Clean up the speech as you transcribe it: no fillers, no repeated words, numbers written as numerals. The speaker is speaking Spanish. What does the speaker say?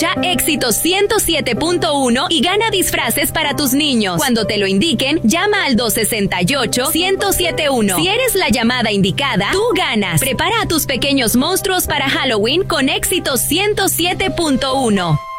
escucha Éxito 107.1 y gana disfraces para tus niños. Cuando te lo indiquen, llama al 268-1071. Si eres la llamada indicada, tú ganas. Prepara a tus pequeños monstruos para Halloween con Éxito 107.1.